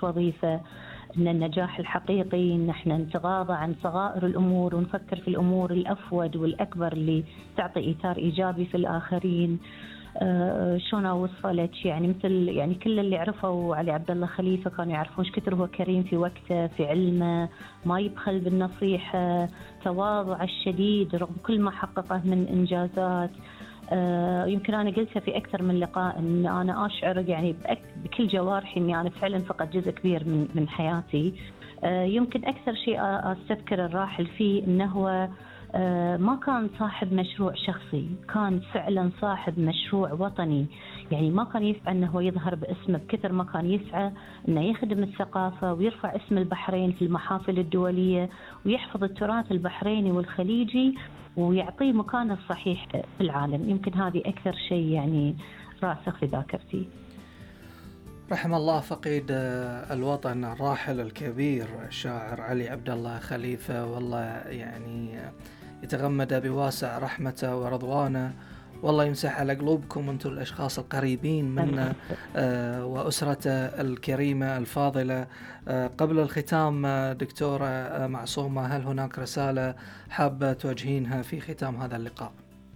مش وظيفة، أن النجاح الحقيقي أن احنا نتغاضى عن صغائر الأمور ونفكر في الأمور الأفود والأكبر اللي تعطي إثار إيجابي في الآخرين. شلون أوصلك يعني مثل يعني كل اللي عرفوا علي عبد الله خليفة كانوا يعرفون ايش كثر هو كريم في وقته في علمه، ما يبخل بالنصيحة، تواضع الشديد رغم كل ما حققه من إنجازات. يمكن أنا قلتها في أكثر من لقاء أن أنا أشعر يعني بكل جوارحي أني أنا فعلا فقد جزء كبير من حياتي. يمكن أكثر شيء أستذكر الراحل فيه أنه هو ما كان صاحب مشروع شخصي، كان فعلا صاحب مشروع وطني. يعني ما كان يسعى أنه هو يظهر باسمه بكثر ما كان يسعى أنه يخدم الثقافة ويرفع اسم البحرين في المحافل الدولية ويحفظ التراث البحريني والخليجي ويعطيه مكانه الصحيح في العالم. يمكن هذه أكثر شيء يعني راسخ في ذاكرتي. رحم الله فقيد الوطن الراحل الكبير الشاعر علي عبد الله خليفة، والله يعني يتغمد بواسع رحمته ورضوانه، والله يمسح على قلوبكم أنتم الأشخاص القريبين منا وأسرته الكريمة الفاضلة. قبل الختام دكتورة معصومة، هل هناك رسالة حابة توجهينها في ختام هذا اللقاء؟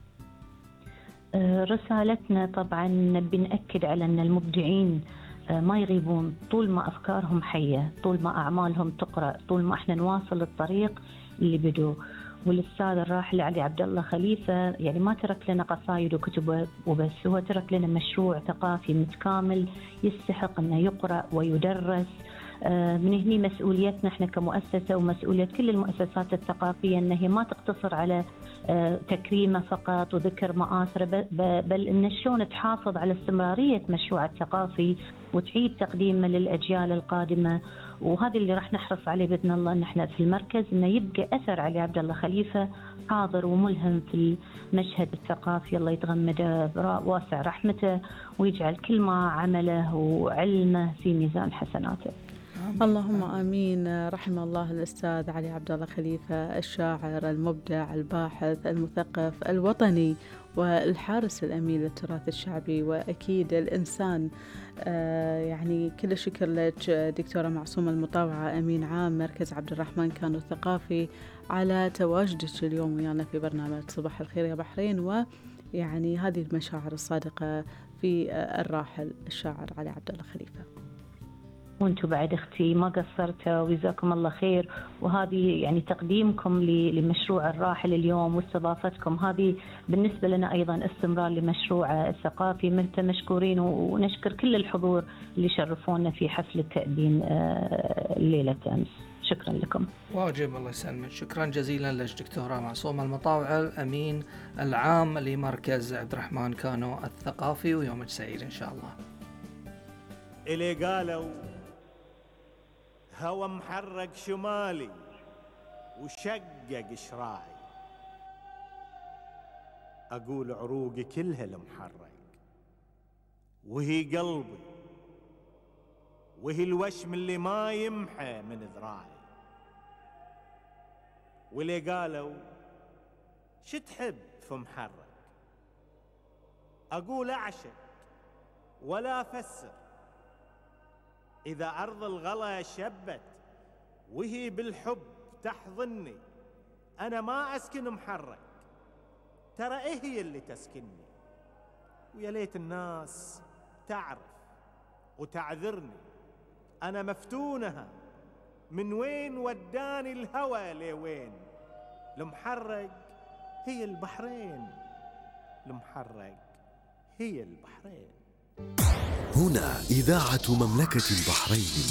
رسالتنا طبعا بنأكد على أن المبدعين ما يغيبون طول ما أفكارهم حية، طول ما أعمالهم تقرأ، طول ما احنا نواصل الطريق اللي بدو. والأستاذ الراحل علي عبد الله خليفة يعني ما ترك لنا قصائد وكتب وبس، هو ترك لنا مشروع ثقافي متكامل يستحق أنه يقرأ ويدرس. من هني مسؤوليتنا احنا كمؤسسة ومسؤولية كل المؤسسات الثقافية أن هي ما تقتصر على تكريمه فقط وذكر مآثره، بل أن شلون تحافظ على استمرارية مشروع الثقافي وتعيد تقديمه للأجيال القادمة. وهذا اللي راح نحرص عليه بإذن الله، أن احنا في المركز أنه يبقى أثر علي عبد الله خليفة حاضر وملهم في المشهد الثقافي. الله يتغمده بواسع رحمته ويجعل كل ما عمله وعلمه في ميزان حسناته. اللهم آمين. رحم الله الأستاذ علي عبد الله خليفة، الشاعر المبدع الباحث المثقف الوطني والحارس الأمين للتراث الشعبي، وأكيد الإنسان. يعني كل الشكر لك دكتورة معصومة المطاوعة، أمين عام مركز عبد الرحمن كانو الثقافي، على تواجدك اليوم ويانا في برنامج صباح الخير يا بحرين، ويعني هذه المشاعر الصادقة في الراحل الشاعر علي عبد الله خليفة. وانتم بعد اختي ما قصرتوا وجزاكم الله خير. وهذه يعني تقديمكم لمشروع الراحل اليوم واستضافتكم هذه بالنسبة لنا أيضا استمرار لمشروع الثقافي. مشكورين، ونشكر كل الحضور اللي شرفونا في حفل التقديم الليلة أمس. شكرا لكم. واجب، الله يسلمك. شكرا جزيلا لك دكتورة معصومة المطاوعة، الأمين العام لمركز عبد الرحمن كانو الثقافي، ويومك سعيد إن شاء الله. إلي قالوا هوا محرق شمالي وشقق شراعي، أقول عروقي كلها المحرق، وهي قلبي وهي الوشم اللي ما يمحى من ذراعي. واللي قالوا شتحب في محرق، أقول أعشق ولا أفسر، إذا أرض الغلا شبت وهي بالحب تحضني، أنا ما أسكن محرك، ترى إيه هي اللي تسكنني. ويا ليت الناس تعرف وتعذرني، أنا مفتونها من وين وداني الهوى لوين. المحرق هي البحرين، المحرق هي البحرين. هنا إذاعة مملكة البحرين.